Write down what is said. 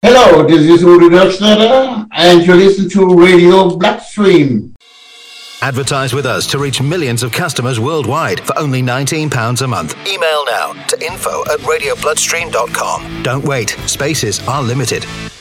Hello, this is Uri Doxner, and you listen to Radio Bloodstream. Advertise with us to reach millions of customers worldwide for only £19 a month. Email now to info@radiobloodstream.com. Don't wait. Spaces are limited.